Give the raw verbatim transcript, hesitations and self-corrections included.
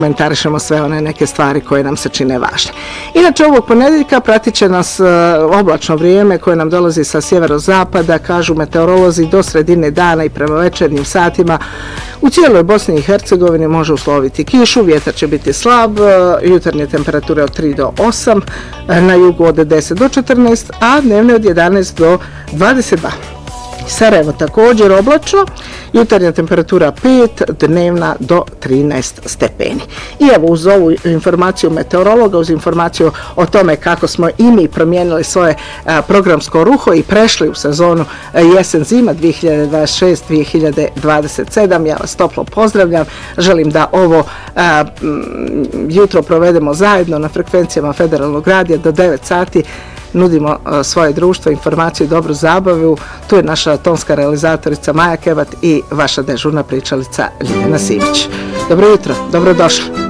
komentarišemo sve one neke stvari koje nam se čine važne. Inače, ovog ponedjeljka pratit će nas uh, oblačno vrijeme koje nam dolazi sa sjeverozapada, kažu meteorolozi, do sredine dana i prema večernjim satima. U cijeloj Bosni i Hercegovini može usloviti kišu, vjetar će biti slab, uh, jutarnje temperature od tri do osam, uh, na jugu od deset do četrnaest, a dnevne od jedanaest do dvadeset dva. Sarajevo također oblačno, jutarnja temperatura pet, dnevna do trinaest stepeni. I evo, uz ovu informaciju meteorologa, uz informaciju o tome kako smo i mi promijenili svoje a, programsko ruho i prešli u sezonu jesen-zima dvije hiljade dvadeset šest dvije hiljade dvadeset sedam, ja vas toplo pozdravljam. Želim da ovo a, m, jutro provedemo zajedno na frekvencijama Federalnog radija do devet sati. Nudimo uh, svoje društvo, informaciju i dobru zabavu. Tu je naša tonska realizatorica Maja Kebat i vaša dežurna pričalica Ljiljana Simić. Dobro jutro, dobrodošli.